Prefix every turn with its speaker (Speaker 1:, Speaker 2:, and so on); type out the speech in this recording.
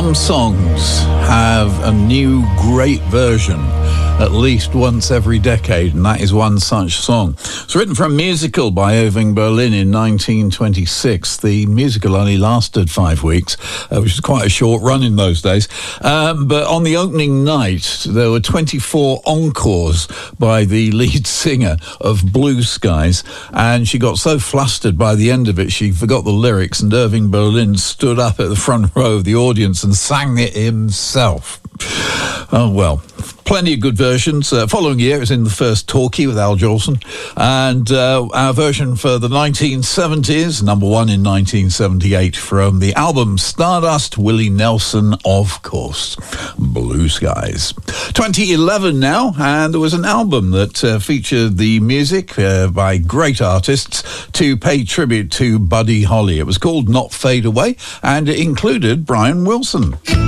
Speaker 1: Some songs have a new great version at least once every decade, and that is one such song. It's written for a musical by Irving Berlin in 1926. The musical only lasted 5 weeks, which is quite a short run in those days. But on the opening night, there were 24 encores by the lead singer of Blue Skies, and she got so flustered by the end of it, she forgot the lyrics, and Irving Berlin stood up at the front row of the audience and sang it himself. Oh, well, plenty of good versions. Following year, it was in the first Talkie with Al Jolson. And our version for the 1970s, number one in 1978, from the album Stardust, Willie Nelson, of course, Blue Skies. 2011 now, and there was an album that featured the music by great artists to pay tribute to Buddy Holly. It was called Not Fade Away, and it included Brian Wilson.